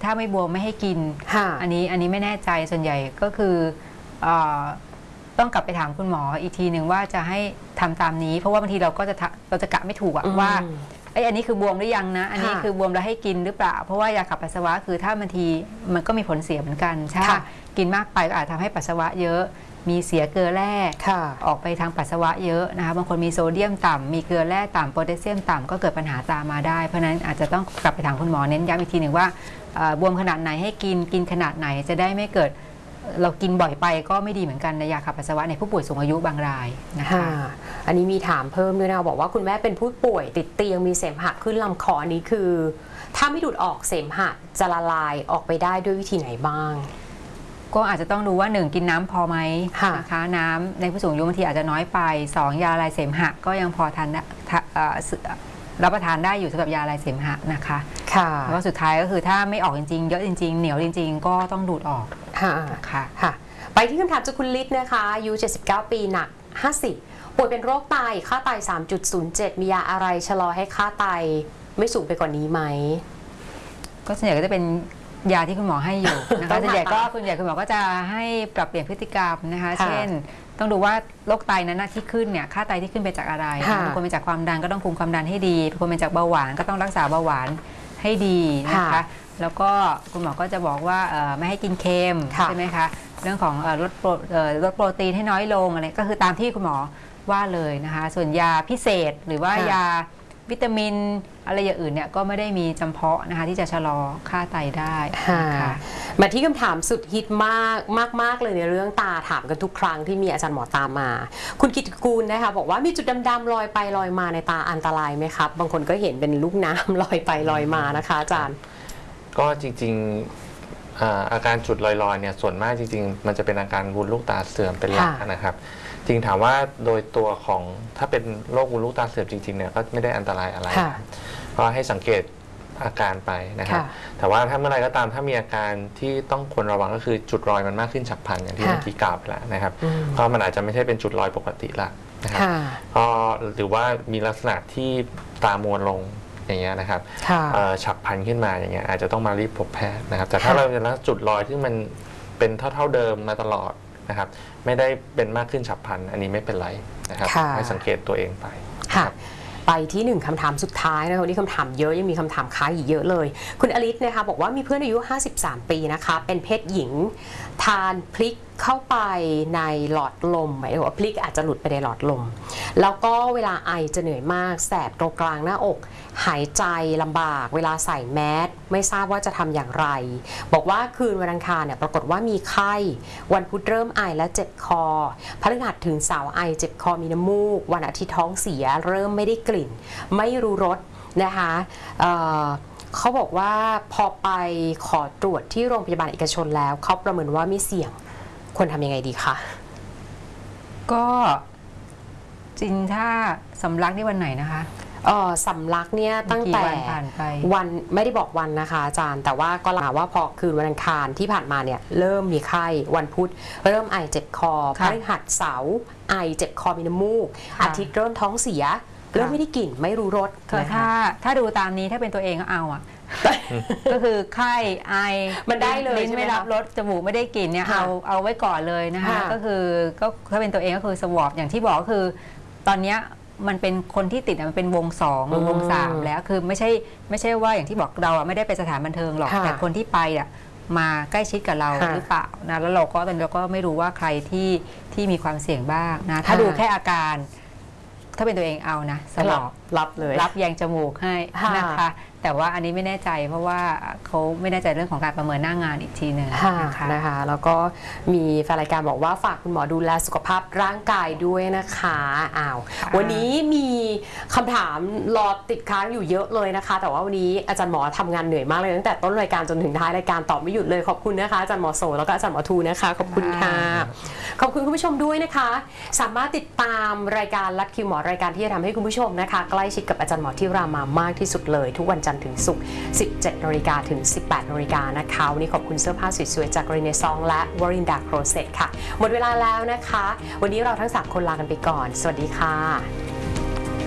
ถ้าไม่บวมไม่ให้กินอันนี้ไม่แน่ใจส่วนใหญ่ก็คือต้องกลับไปถามคุณหมออีกทีหนึ่งว่าจะให้ทำตามนี้เพราะว่าบางทีเราจะกะไม่ถูกว่าอันนี้คือบวมหรือยังนะอันนี้คือบวมแล้วให้กินหรือเปล่าเพราะว่ายาขับปัสสาวะคือถ้าบางทีมันก็มีผลเสียเหมือนกันถ้ากินมากไปก็อาจทำให้ปัสสาวะเยอะมีเสียเกลือแร่ออกไปทางปัสสาวะเยอะนะคะบางคนมีโซเดียมต่ำมีเกลือแร่ต่ำโพแทสเซียมต่ำก็เกิดปัญหาตามมาได้เพราะนั้นอาจจะต้องกลับไปถามคุณหมอเน้นย้ำอีกทีหนึ่งว่าบวมขนาดไหนให้กินขนาดไหนจะได้ไม่เกิดเรากินบ่อยไปก็ไม่ดีเหมือนกันในยาขับปัสสาวะในผู้ป่วยสูงอายุบางรายนะคะอันนี้มีถามเพิ่มด้วยนะบอกว่าคุณแม่เป็นผู้ป่วยติดเตียงมีเสมหะขึ้นลำคออันนี้คือถ้าไม่ดูดออกเสมหะจะละลายออกไปได้ด้วยวิธีไหนบ้างก็อาจจะต้องดูว่า1กินน้ำพอไหมนะคะน้ำในผู้สูงอายุบางทีอาจจะน้อยไป2ยาละลายเสมหะก็ยังพอทานรับประทานได้อยู่สำหรับยาละลายเสมหะนะคะแล้วก็สุดท้ายก็คือถ้าไม่ออกจริงๆเยอะจริงๆเหนียวจริงๆก็ต้องดูดออกค่ะไปที่คำถามจากคุณฤทธิ์นะคะอายุ79ปีหนัก50ป่วยเป็นโรคไตค่าไต 3.07 มียาอะไรชะลอให้ค่าไตไม่สูงไปกว่านี้ไหมก็ส่วนใหญ่ก็จะเป็นยาที่คุณหมอให้อยู่นะคะส่วนใหญ่คุณหมอก็จะให้ปรับเปลี่ยนพฤติกรรมนะคะเช่นต้องดูว่าโรคไตนั้นที่ขึ้นเนี่ยค่าไตที่ขึ้นไปจากอะไรบางคนเป็นจากความดันก็ต้องคุมความดันให้ดีบางคนเป็นจากเบาหวานก็ต้องรักษาเบาหวานให้ดีนะคะแล้วก็คุณหมอก็จะบอกว่าไม่ให้กินเค็มใช่ไหมคะเรื่องของลดโปรตีนให้น้อยลงอะไรก็คือตามที่คุณหมอว่าเลยนะคะส่วนยาพิเศษหรือว่ายาวิตามินอะไรอย่างอื่นเนี่ยก็ไม่ได้มีจำเพาะนะคะที่จะชะลอค่าไตได้ค่ะมาที่คำถามสุดฮิตมากเลยในเรื่องตาถามกันทุกครั้งที่มีอาจารย์หมอตามมาคุณกิตติกูลนะคะบอกว่ามีจุดดำๆลอยไปลอยมาในตาอันตรายไหมครับบางคนก็เห็นเป็นลูกน้ำลอยไปลอยมานะคะอาจารย์ก็จริงๆอาการจุดลอยๆเนี่ยส่วนมากจริงๆมันจะเป็นอาการวุ้นลูกตาเสื่อมเป็นหลักนะครับจริงถามว่าโดยตัวของถ้าเป็นโรควุ้นลูกตาเสื่อมจริงๆเนี่ยก็ไม่ได้อันตรายอะไรก็ให้สังเกตอาการไปนะครับแต่ว่าถ้าเมื่อไรก็ตามถ้ามีอาการที่ต้องควรระวังก็คือจุดรอยมันมากขึ้นฉับพลันอย่างที่เมื่อกี้กล่าวไปแล้วนะครับก็มันอาจจะไม่ใช่เป็นจุดรอยปกติละนะครับก็หรือว่ามีลักษณะที่ตามวลลงอย่างเงี้ยนะครับฉับพลันขึ้นมาอย่างเงี้ยอาจจะต้องมารีบพบแพทย์นะครับแต่ถ้าเราจะรักจุดรอยที่มันเป็นเท่าเดิมมาตลอดนะครับไม่ได้เป็นมากขึ้นฉับพลันอันนี้ไม่เป็นไรนะครับให้สังเกตตัวเองไปไปที่1คำถามสุดท้ายนะคะวันนี้คำถามเยอะยังมีคำถามค้างอีกเยอะเลยคุณอลิศนะคะบอกว่ามีเพื่อนอายุ53ปีนะคะเป็นเพศหญิงทานพริกเข้าไปในหลอดลมหมายถึงว่าพริกอาจจะหลุดไปในหลอดลมแล้วก็เวลาไอจะเหนื่อยมากแสบตรงกลางหน้าอกหายใจลำบากเวลาใส่แมสไม่ทราบว่าจะทำอย่างไรบอกว่าคืนวันอังคารเนี่ยปรากฏว่ามีไข้วันพุธเริ่มไอและเจ็บคอพฤหัสถึงเสาร์ไอเจ็บคอมีน้ำมูกวันอาทิตย์ท้องเสียเริ่มไม่ได้กลิ่นไม่รู้รสนะคะเขาบอกว่าพอไปขอตรวจที่โรงพยาบาลเอกชนแล้วเขาประเมินว่ามีเสี่ยงควรทำยังไงดีคะก็จริงถ้าสำลักนี่วันไหนนะคะสำลักเนี่ยตั้งแต่วันไม่ได้บอกวันนะคะอาจารย์แต่ว่าก็หลังว่าพอคืนวันอังคารที่ผ่านมาเนี่ยเริ่มมีไข้วันพุธเริ่มไอเจ็บคอพฤหัสเสาร์ไอเจ็บคอมีน้ำมูกอาทิตย์เริ่มท้องเสียเริ่มไม่ได้กลิ่นไม่รู้รสถ้าดูตามนี้ถ้าเป็นตัวเองก็เอาอ่ะก็คือไข้ไอมันได้เลยลิ้นไม่รับรสจมูกไม่ได้กลิ่นเนี่ยเอาไว้ก่อนเลยนะคะก็คือก็ถ้าเป็นตัวเองก็คือสวอปอย่างที่บอกก็คือตอนนี้มันเป็นคนที่ติดมันเป็นวง2วง3แล้วคือไม่ใช่ว่าอย่างที่บอกเราไม่ได้ไปสถานบันเทิงหรอกแต่คนที่ไปอ่ะมาใกล้ชิดกับเราหรือเปล่านะแล้วเราก็ตอนนี้เราก็ไม่รู้ว่าใครที่มีความเสี่ยงบ้างนะถ้าดูแค่อาการถ้าเป็นตัวเองเอานะสวอปรับเลยรับแยงจมูกให้นะคะแต่ว่าอันนี้ไม่แน่ใจเพราะว่าเขาไม่แน่ใจเรื่องของการประเมินหน้างานอีกทีหนึ่งนะคะแล้วก็มีแฟนรายการบอกว่าฝากคุณหมอดูแลสุขภาพร่างกายด้วยนะคะวันนี้มีคำถามรอติดค้างอยู่เยอะเลยนะคะแต่ว่าวันนี้อาจารย์หมอทำงานเหนื่อยมากเลยตั้งแต่ต้นรายการจนถึงท้ายรายการตอบไม่หยุดเลยขอบคุณนะคะอาจารย์หมอโสแล้วก็อาจารย์หมอทูนะคะขอบคุณค่ะขอบคุณคุณผู้ชมด้วยนะคะสามารถติดตามรายการลัดคิวหมอรายการที่จะทำให้คุณผู้ชมนะคะใกล้ชิดกับอาจารย์หมอที่รามามากที่สุดเลยทุกวันจันทร์ถึงศุกร์ 17 น.ถึง 18 น.นะคะวันนี้ขอบคุณเสื้อผ้าสวยๆจากเรเนซองและวรินดาโครเซตค่ะหมดเวลาแล้วนะคะวันนี้เราทั้ง3คนลากันไปก่อนสวัสดีค่ะ